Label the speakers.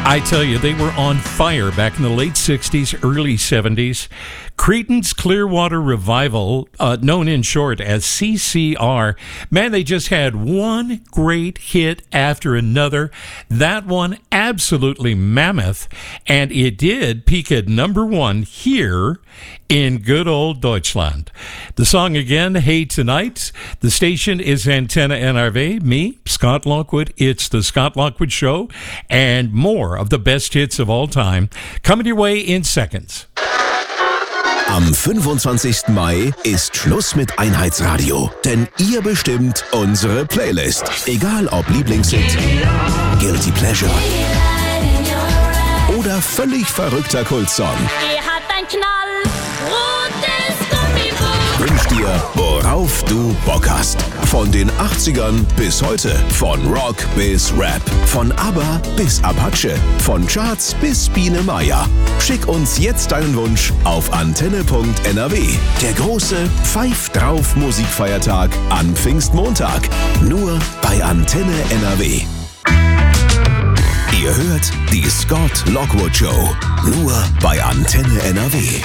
Speaker 1: I tell you, they were on fire back in the late 60s, early 70s. Creedence Clearwater Revival, known in short as CCR. Man, they just had one great hit after another. That one absolutely mammoth, and it did peak at number one here in good old Deutschland. The song again, Hey Tonight. The station is Antenne NRV. Me, Scott Lockwood. It's the Scott Lockwood Show, and more of the best hits of all time coming your way in seconds.
Speaker 2: Am 25. Mai ist Schluss mit Einheitsradio, denn ihr bestimmt unsere Playlist. Egal ob Lieblingshit, Guilty Pleasure oder völlig verrückter Kultsong.
Speaker 3: Er hat ein knallrotes Gummibuch.
Speaker 2: Wünsch dir, worauf du Bock hast. Von den 80ern bis heute. Von Rock bis Rap. Von ABBA bis Apache. Von Charts bis Biene Meier. Schick uns jetzt deinen Wunsch auf antenne.nrw. Der große Pfeif drauf Musikfeiertag an Pfingstmontag. Nur bei Antenne NRW. Ihr hört die Scott Lockwood Show. Nur bei Antenne NRW.